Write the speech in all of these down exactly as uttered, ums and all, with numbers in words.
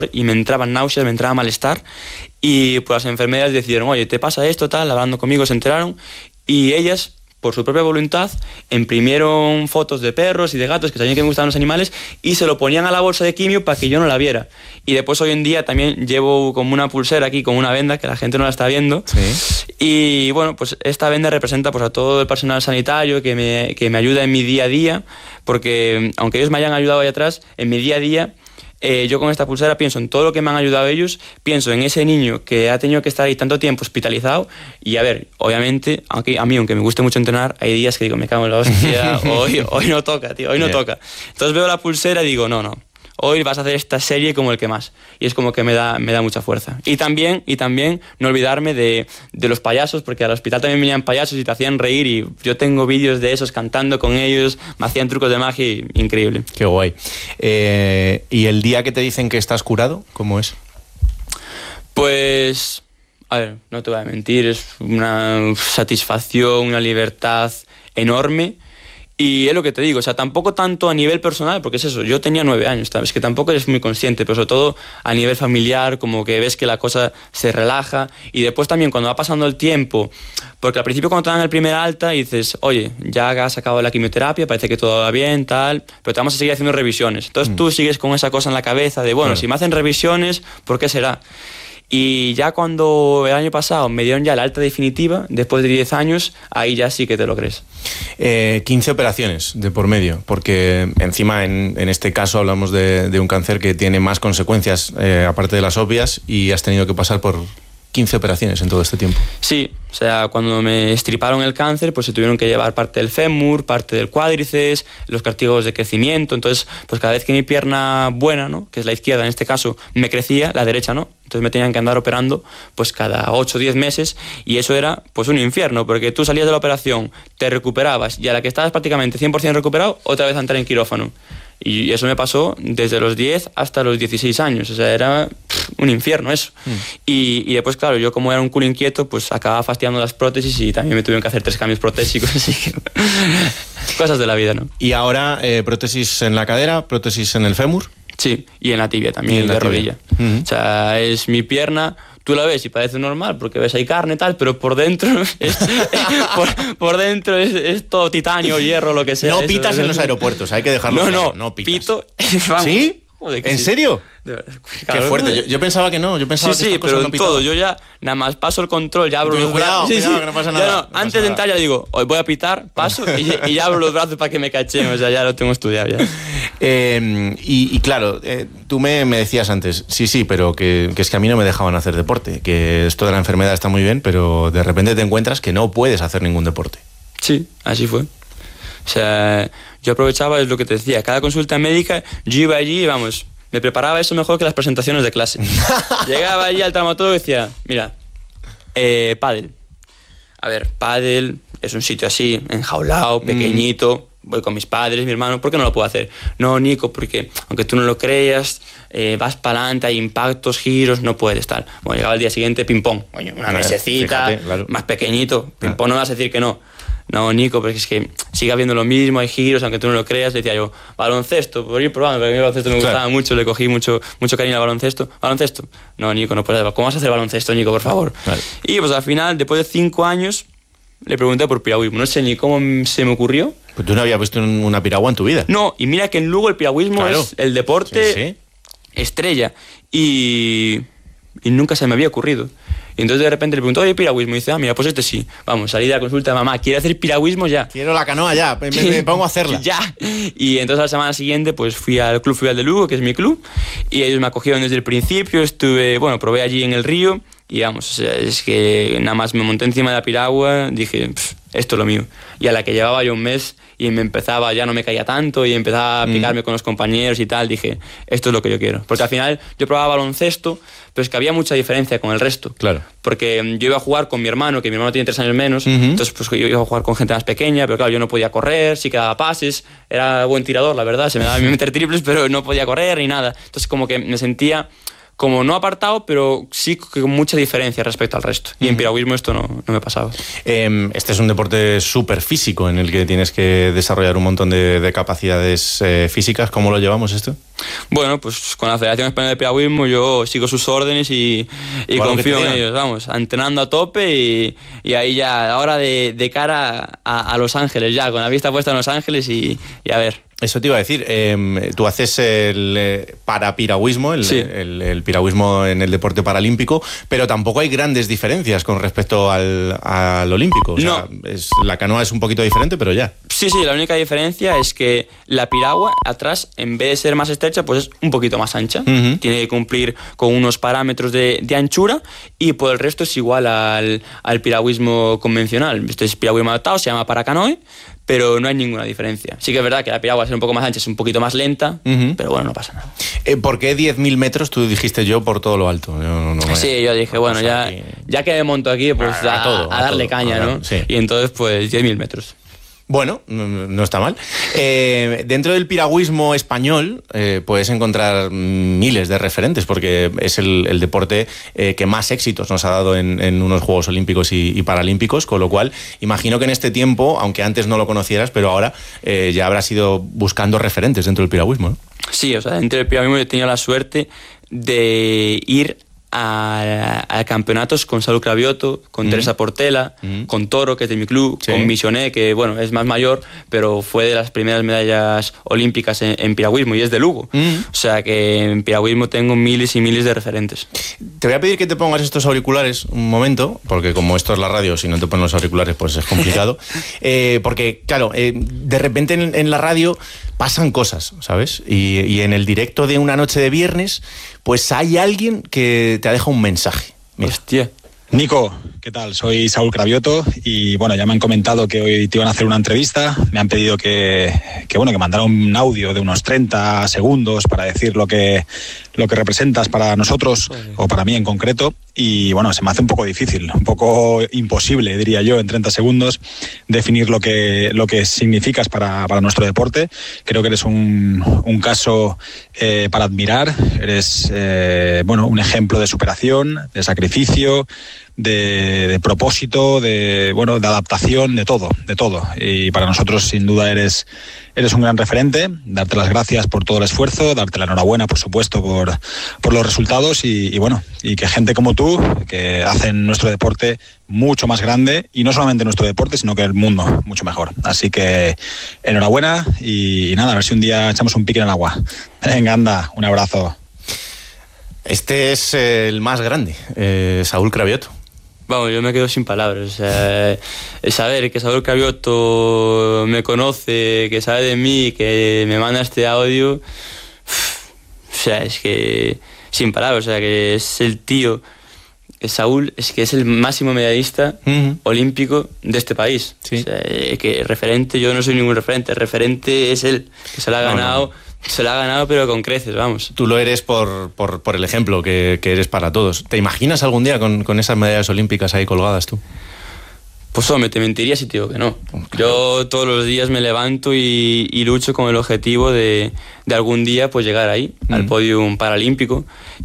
y me entraban náuseas, me entraba malestar, y pues las enfermeras decidieron, oye, ¿te pasa esto, tal? Hablando conmigo se enteraron, y ellas, por su propia voluntad, imprimieron fotos de perros y de gatos que sabían que me gustaban los animales y se lo ponían a la bolsa de quimio para que yo no la viera. Y después hoy en día también llevo como una pulsera aquí, con una venda, que la gente no la está viendo. Sí. Y bueno, pues esta venda representa pues a todo el personal sanitario que me, que me ayuda en mi día a día, porque aunque ellos me hayan ayudado ahí atrás, en mi día a día, Eh, yo con esta pulsera pienso en todo lo que me han ayudado ellos, pienso en ese niño que ha tenido que estar ahí tanto tiempo hospitalizado y a ver, obviamente, aunque a mí, aunque me guste mucho entrenar, hay días que digo, me cago en la hostia, hoy, hoy no toca, tío, hoy no yeah. toca. Entonces veo la pulsera y digo, no, no, hoy vas a hacer esta serie como el que más. Y es como que me da, me da mucha fuerza. Y también, y también no olvidarme de, de los payasos, porque al hospital también venían payasos y te hacían reír. Y yo tengo vídeos de esos cantando con ellos, me hacían trucos de magia y, increíble. Qué guay. Eh, ¿Y el día que te dicen que estás curado, cómo es? Pues, a ver, no te voy a mentir, es una satisfacción, una libertad enorme. Y es lo que te digo, o sea, tampoco tanto a nivel personal, porque es eso, yo tenía nueve años, es que tampoco eres muy consciente, pero sobre todo a nivel familiar, como que ves que la cosa se relaja, y después también cuando va pasando el tiempo, porque al principio cuando te dan el primer alta y dices, oye, ya has acabado la quimioterapia, parece que todo va bien, tal, pero te vamos a seguir haciendo revisiones. Entonces mm. tú sigues con esa cosa en la cabeza de, bueno, claro. si me hacen revisiones, ¿por qué será? Y ya cuando el año pasado me dieron ya la alta definitiva, después de diez años, ahí ya sí que te lo crees. Eh, quince operaciones de por medio, porque encima en, en este caso hablamos de, de un cáncer que tiene más consecuencias, eh, aparte de las obvias, y has tenido que pasar por quince operaciones en todo este tiempo. Sí, o sea, cuando me estriparon el cáncer, pues se tuvieron que llevar parte del fémur, parte del cuádriceps, los cartílagos de crecimiento. Entonces, pues cada vez que mi pierna buena, ¿no?, que es la izquierda en este caso, me crecía, la derecha no. Entonces me tenían que andar operando pues cada ocho o diez meses, y eso era pues un infierno, porque tú salías de la operación, te recuperabas, y a la que estabas prácticamente cien por ciento recuperado, otra vez a entrar en quirófano. Y eso me pasó desde los diez hasta los dieciséis años, o sea, era pff, un infierno eso. Mm. Y, y después, claro, yo como era un culo inquieto, pues acababa fastidiando las prótesis y también me tuvieron que hacer tres cambios protésicos, así que cosas de la vida, ¿no? Y ahora, eh, prótesis en la cadera, prótesis en el fémur. Sí, y en la tibia también, y de rodilla. Uh-huh. O sea, es mi pierna, tú la ves y parece normal porque ves ahí carne y tal, pero por dentro es, por, por dentro es, es todo titanio, hierro, lo que sea. No eso, pitas eso, en los aeropuertos, hay que dejarlo no, claro. No, no pitas. Pito, vamos. ¿Sí? Joder, ¿En sí. serio? Claro, qué fuerte, yo, yo pensaba que no, yo pensaba sí, que sí, pero no en todo, yo ya nada más paso el control, ya abro pero los cuidado, brazos. Cuidado, sí, que no pasa ya nada. No, no antes pasa de entrar nada. ya digo, hoy voy a pitar, paso y, y ya abro los brazos para que me cachen, o sea, ya lo tengo estudiado ya. Eh, y, y claro, eh, tú me, me decías antes, sí, sí, pero que, que es que a mí no me dejaban hacer deporte, que esto de la enfermedad está muy bien, pero de repente te encuentras que no puedes hacer ningún deporte. Sí, así fue. O sea, yo aprovechaba, es lo que te decía, cada consulta médica, yo iba allí y vamos, me preparaba eso mejor que las presentaciones de clase. Llegaba allí al traumatólogo y decía, mira, eh, pádel. A ver, pádel es un sitio así, enjaulado, pequeñito, mm. voy con mis padres, mi hermano, ¿por qué no lo puedo hacer? No, Nico, porque aunque tú no lo creas, eh, vas para adelante, hay impactos, giros, no puedes tal. Bueno, llegaba el día siguiente, ping-pong, coño, una mesecita, fíjate, claro. más pequeñito, ping-pong, no vas a decir que no. No, Nico, porque es que sigue habiendo lo mismo, hay giros, aunque tú no lo creas. Le decía yo, baloncesto, por ir probando, porque a mí el baloncesto me gustaba claro. mucho, le cogí mucho, mucho cariño al baloncesto. ¿Baloncesto? No, Nico, no puedes. ¿Cómo vas a hacer baloncesto, Nico, por favor? Claro. Y pues al final, después de cinco años, le pregunté por piragüismo. No sé ni cómo se me ocurrió. Pues tú no habías visto una piragua en tu vida. No, y mira que en Lugo el piragüismo claro. es el deporte sí, sí. estrella. Y, y nunca se me había ocurrido. Y entonces de repente le pregunto, oye, piragüismo. Y dice, ah, mira, pues este sí. Vamos, salí de la consulta, mamá, ¿quiere hacer piragüismo ya? Quiero la canoa ya, me, me pongo a hacerla. Ya. Y entonces a la semana siguiente pues fui al Club Fluvial de Lugo, que es mi club, y ellos me acogieron desde el principio, estuve, bueno, probé allí en el río, y vamos, o sea, es que nada más me monté encima de la piragua, dije, esto es lo mío. Y a la que llevaba yo un mes y me empezaba, ya no me caía tanto y empezaba a picarme mm. con los compañeros y tal, dije, esto es lo que yo quiero. Porque al final yo probaba baloncesto, pero es que había mucha diferencia con el resto. Claro. Porque yo iba a jugar con mi hermano, que mi hermano tiene tres años menos, uh-huh. entonces pues yo iba a jugar con gente más pequeña, pero claro, yo no podía correr, sí que daba pases, era buen tirador, la verdad, se me daba a mí meter triples, pero no podía correr ni nada. Entonces como que me sentía como no apartado, pero sí con mucha diferencia respecto al resto. Y en piragüismo esto no, no me pasaba. Eh, este es un deporte súper físico en el que tienes que desarrollar un montón de, de capacidades eh, físicas. ¿Cómo lo llevamos esto? Bueno, pues con la Federación Española de Piragüismo yo sigo sus órdenes y, y confío en ellos, vamos, entrenando a tope y, y ahí ya, ahora de, de cara a, a Los Ángeles, ya, con la vista puesta en Los Ángeles y, y a ver. Eso te iba a decir, eh, tú haces el eh, parapiragüismo, el, sí. el, el piragüismo en el deporte paralímpico, pero tampoco hay grandes diferencias con respecto al, al olímpico. O sea, no. es, la canoa es un poquito diferente, pero ya. Sí, sí, la única diferencia es que la piragua atrás, en vez de ser más estrecha, pues es un poquito más ancha. Uh-huh. Tiene que cumplir con unos parámetros de, de anchura y por el resto es igual al, al piragüismo convencional. Este es piragüismo adaptado, se llama paracanoe, pero no hay ninguna diferencia. Sí que es verdad que la piragua, al ser un poco más ancha, es un poquito más lenta, uh-huh. pero bueno, no pasa nada. Eh, ¿Por qué diez mil metros? Tú dijiste yo por todo lo alto. Yo no, no sí, yo dije, bueno, ya, aquí... ya que me monto aquí, pues a, a, todo, a, a darle todo, caña, a ¿no? Sí. Y entonces, pues diez mil metros. Bueno, no, no está mal. Eh, dentro del piragüismo español eh, puedes encontrar miles de referentes porque es el, el deporte eh, que más éxitos nos ha dado en, en unos Juegos Olímpicos y, y Paralímpicos, con lo cual imagino que en este tiempo, aunque antes no lo conocieras, pero ahora eh, ya habrás ido buscando referentes dentro del piragüismo, ¿no? Sí, o sea, dentro del piragüismo he tenido la suerte de ir a, a campeonatos con Saúl Cravioto, con mm. Teresa Portela, mm. con Toro, que es de mi club, sí. con Misioné, que bueno, es más mayor, pero fue de las primeras medallas olímpicas en, en piragüismo y es de Lugo. Mm. O sea que en piragüismo tengo miles y miles de referentes. Te voy a pedir que te pongas estos auriculares un momento, porque como esto es la radio, si no te pones los auriculares pues es complicado. eh, porque claro, eh, de repente en, en la radio pasan cosas, ¿sabes? Y, y en el directo de una noche de viernes, pues hay alguien que te ha dejado un mensaje. Mira. Hostia. Nico, ¿qué tal? Soy Saúl Cravioto y bueno, ya me han comentado que hoy te iban a hacer una entrevista. Me han pedido que, que bueno, que mandara un audio de unos treinta segundos para decir lo que, lo que representas para nosotros, o para mí en concreto. Y bueno, se me hace un poco difícil, un poco imposible, diría yo, en treinta segundos definir lo que, lo que significas para, para nuestro deporte. Creo que eres un, un caso eh, para admirar. Eres eh, bueno, un ejemplo de superación, de sacrificio, de, de propósito, de bueno, de adaptación, de todo, de todo. Y para nosotros, sin duda, eres, eres un gran referente. Darte las gracias por todo el esfuerzo, darte la enhorabuena, por supuesto, por, por los resultados y, y bueno, y que gente como tú, que hacen nuestro deporte mucho más grande, y no solamente nuestro deporte, sino que el mundo mucho mejor. Así que enhorabuena y, y nada, a ver si un día echamos un pique en el agua. Venga, anda, un abrazo. Este es el más grande, eh, Saúl Cravioto. Vamos, yo me quedo sin palabras. O sea, saber que Saúl Cravioto me conoce, que sabe de mí, que me manda este audio, o sea, es que sin palabras. O sea, que es el tío, Saúl, es que es el máximo medallista uh-huh. olímpico de este país. Sí. O sea, que referente, yo no soy ningún referente, el referente es él, que se lo ha ganado. No, no. Se lo ha ganado, pero con creces, vamos. Tú lo eres por, por, por el ejemplo que, que eres para todos. ¿Te imaginas algún día con, con esas medallas olímpicas ahí colgadas tú? Pues hombre, te mentiría si te digo que no. Claro. Yo todos los días me levanto y, y lucho con el objetivo de, de algún día pues llegar ahí, mm. al podium paralímpico.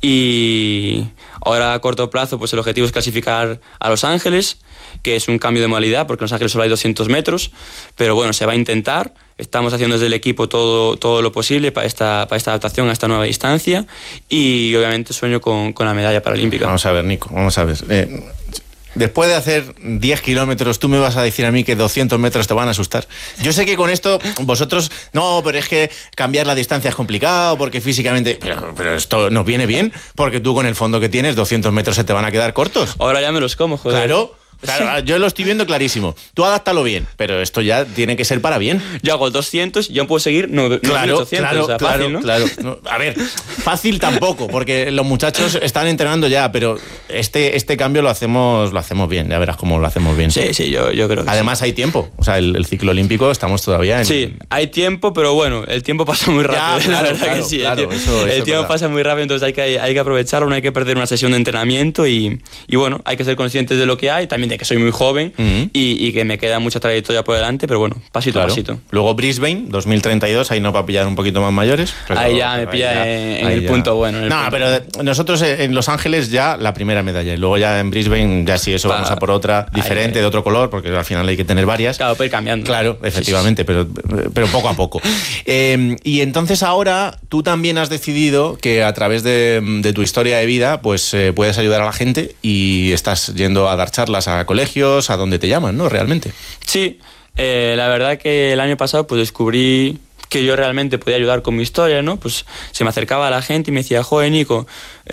Y ahora a corto plazo pues el objetivo es clasificar a Los Ángeles, que es un cambio de modalidad porque en Los Ángeles solo hay doscientos metros, pero bueno, se va a intentar. Estamos haciendo desde el equipo todo, todo lo posible para esta, para esta adaptación a esta nueva distancia y obviamente sueño con, con la medalla paralímpica. Vamos a ver, Nico, vamos a ver. Eh, después de hacer diez kilómetros, ¿tú me vas a decir a mí que doscientos metros te van a asustar? Yo sé que con esto vosotros, no, pero es que cambiar la distancia es complicado porque físicamente... Pero, pero esto nos viene bien porque tú con el fondo que tienes, doscientos metros se te van a quedar cortos. Ahora ya me los como, joder. Claro. Claro, yo lo estoy viendo clarísimo. Tú adáptalo bien, pero esto ya tiene que ser para bien. Yo hago doscientos y yo puedo seguir no, claro, ochocientos, claro, o sea, claro, fácil, ¿no? claro. No, a ver, fácil tampoco, porque los muchachos están entrenando ya, pero este, este cambio lo hacemos, lo hacemos bien, ya verás cómo lo hacemos bien. Sí, sí, yo, yo creo que Además sí. hay tiempo, o sea, el, el ciclo olímpico estamos todavía en... Sí, hay tiempo, pero bueno, el tiempo pasa muy rápido, ya, claro, la verdad claro, que sí. Claro, el tiempo, eso, eso el tiempo pasa muy rápido, entonces hay que, hay que aprovecharlo, no hay que perder una sesión de entrenamiento y, y bueno, hay que ser conscientes de lo que hay, también de que soy muy joven uh-huh. y, y que me queda mucha trayectoria por delante, pero bueno, pasito claro. a pasito. Luego Brisbane, dos mil treinta y dos, ahí no va a pillar un poquito más mayores. Pero, ahí ya me pilla ya, en, en el ya. punto bueno. En el no, punto. pero nosotros en Los Ángeles ya la primera medalla, y luego ya en Brisbane ya sí, eso pa, vamos a por otra diferente, ahí, de otro color, porque al final hay que tener varias. Claro, puede ir cambiando. Claro, efectivamente, sí, sí. Pero, pero poco a poco. eh, y entonces ahora tú también has decidido que a través de, de tu historia de vida, pues eh, puedes ayudar a la gente y estás yendo a dar charlas a colegios, a donde te llaman, ¿no? Realmente. Sí, eh, la verdad que el año pasado pues descubrí que yo realmente podía ayudar con mi historia, ¿no? Pues se me acercaba a la gente y me decía, joder, Nico,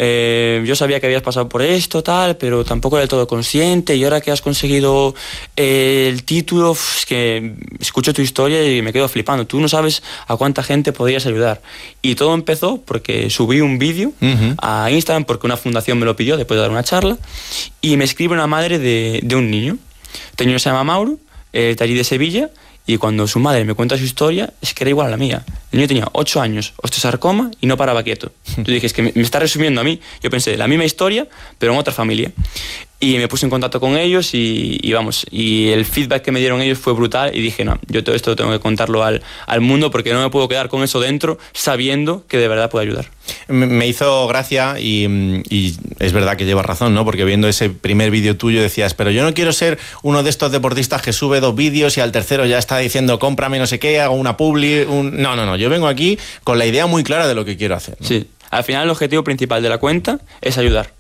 eh, yo sabía que habías pasado por esto, tal, pero tampoco era del todo consciente, y ahora que has conseguido eh, el título, es que escucho tu historia y me quedo flipando. Tú no sabes a cuánta gente podrías ayudar. Y todo empezó porque subí un vídeo uh-huh. a Instagram, porque una fundación me lo pidió después de dar una charla, y me escribe una madre de, de un niño. Este niño se llama Mauro, eh, de allí de Sevilla. Y cuando su madre me cuenta su historia, es que era igual a la mía. El niño tenía ocho años, osteosarcoma, y no paraba quieto. Tú dije, es que me, me está resumiendo a mí. Yo pensé, la misma historia, pero en otra familia. Y me puse en contacto con ellos y, y vamos, y el feedback que me dieron ellos fue brutal, y dije, no, yo todo esto tengo que contarlo al, al mundo, porque no me puedo quedar con eso dentro, sabiendo que de verdad puedo ayudar. Me hizo gracia y, y es verdad que llevas razón, ¿no? Porque viendo ese primer vídeo tuyo decías, pero yo no quiero ser uno de estos deportistas que sube dos vídeos y al tercero ya está diciendo, cómprame no sé qué, hago una publi, un... no, no, no, yo vengo aquí con la idea muy clara de lo que quiero hacer, ¿no? Sí, al final el objetivo principal de la cuenta es ayudar.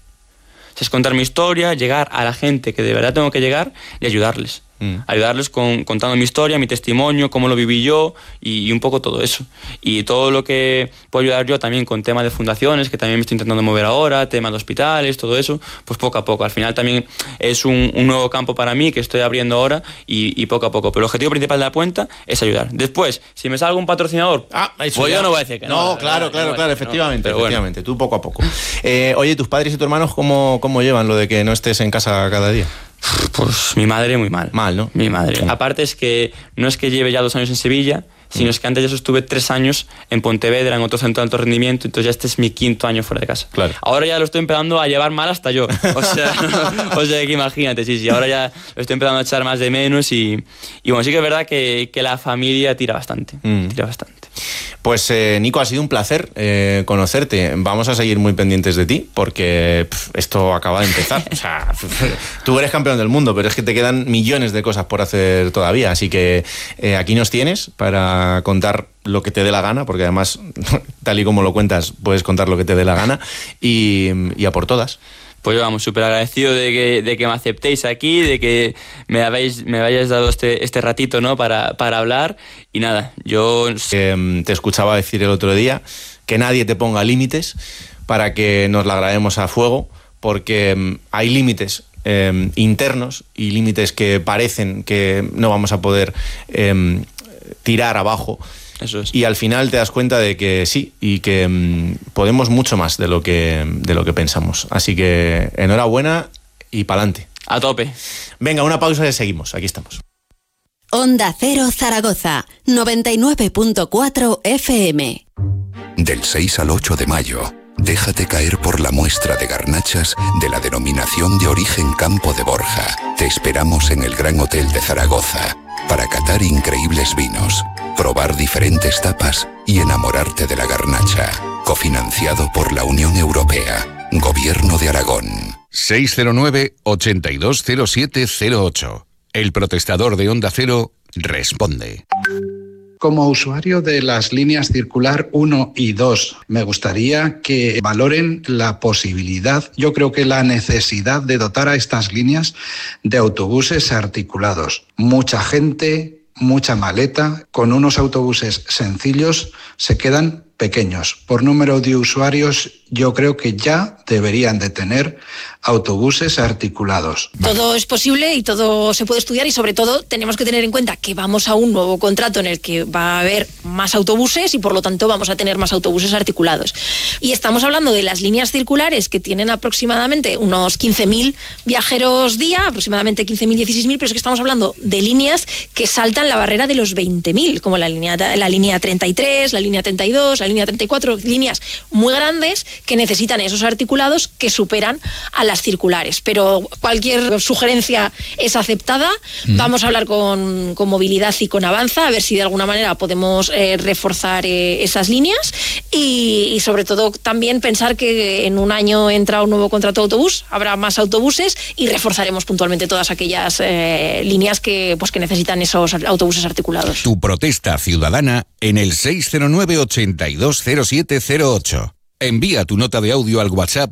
Es contar mi historia, llegar a la gente que de verdad tengo que llegar y ayudarles. Mm. Ayudarles con, contando mi historia, mi testimonio, cómo lo viví yo y, y un poco todo eso. Y todo lo que puedo ayudar yo también con temas de fundaciones, que también me estoy intentando mover ahora, temas de hospitales, todo eso, pues poco a poco. Al final también es un, un nuevo campo para mí que estoy abriendo ahora y, y poco a poco. Pero el objetivo principal de la cuenta es ayudar. Después, si me salga un patrocinador, ah, pues ya. yo no voy a decir que no. No, claro, no, claro, no, claro, no, efectivamente, no, efectivamente. Bueno. Tú poco a poco. Eh, oye, ¿tus padres y tus hermanos cómo, cómo llevan lo de que no estés en casa cada día? Pues mi madre muy mal. Mal, ¿no? Mi madre. Mm. Aparte es que no es que lleve ya dos años en Sevilla, sino mm. es que antes ya estuve tres años en Pontevedra, en otro centro de alto rendimiento, entonces ya este es mi quinto año fuera de casa. Claro. Ahora ya lo estoy empezando a llevar mal hasta yo. O sea, o sea que imagínate, sí, sí, ahora ya lo estoy empezando a echar más de menos y, y bueno, sí que es verdad que, que la familia tira bastante, mm. tira bastante. Pues eh, Nico, ha sido un placer eh, conocerte. Vamos a seguir muy pendientes de ti porque pff, esto acaba de empezar. O sea, tú eres campeón del mundo, pero es que te quedan millones de cosas por hacer todavía. Así que eh, aquí nos tienes para contar lo que te dé la gana, porque además, tal y como lo cuentas, puedes contar lo que te dé la gana y, y a por todas. Pues yo, vamos, súper agradecido de que, de que me aceptéis aquí, de que me habéis, me hayáis dado este, este ratito, ¿no? para, para hablar. Y nada, yo... Eh, te escuchaba decir el otro día que nadie te ponga límites para que nos la grabemos a fuego, porque eh, hay límites eh, internos y límites que parecen que no vamos a poder eh, tirar abajo. Eso es. Y al final te das cuenta de que sí, y que mmm, podemos mucho más de lo que, de lo que pensamos. Así que enhorabuena y pa'lante. A tope. Venga, una pausa y seguimos. Aquí estamos. Onda Cero Zaragoza, noventa y nueve punto cuatro F M. Del seis al ocho de mayo, déjate caer por la muestra de garnachas de la denominación de origen Campo de Borja. Te esperamos en el Gran Hotel de Zaragoza para catar increíbles vinos, probar diferentes tapas y enamorarte de la garnacha. Cofinanciado por la Unión Europea. Gobierno de Aragón. seis cero nueve, ochenta y dos cero siete cero ocho. El protestador de Onda Cero responde. Como usuario de las líneas circular uno y dos, me gustaría que valoren la posibilidad, yo creo que la necesidad de dotar a estas líneas de autobuses articulados. Mucha gente, mucha maleta, con unos autobuses sencillos se quedan pequeños. Por número de usuarios, yo creo que ya deberían de tener autobuses articulados. Todo es posible y todo se puede estudiar, y sobre todo tenemos que tener en cuenta que vamos a un nuevo contrato en el que va a haber más autobuses y por lo tanto vamos a tener más autobuses articulados. Y estamos hablando de las líneas circulares, que tienen aproximadamente unos quince mil viajeros día, aproximadamente quince mil, dieciséis mil, pero es que estamos hablando de líneas que saltan la barrera de los veinte mil, como la línea, la línea treinta y tres, la línea treinta y dos, la la línea treinta y cuatro, líneas muy grandes que necesitan esos articulados que superan a las circulares. Pero cualquier sugerencia es aceptada. Mm. Vamos a hablar con, con Movilidad y con Avanza, a ver si de alguna manera podemos eh, reforzar eh, esas líneas y, y sobre todo también pensar que en un año entra un nuevo contrato de autobús, habrá más autobuses y reforzaremos puntualmente todas aquellas eh, líneas que, pues, que necesitan esos autobuses articulados. Tu protesta ciudadana en el seis cero nueve, ochenta y dos cero siete cero ocho. Envía tu nota de audio al WhatsApp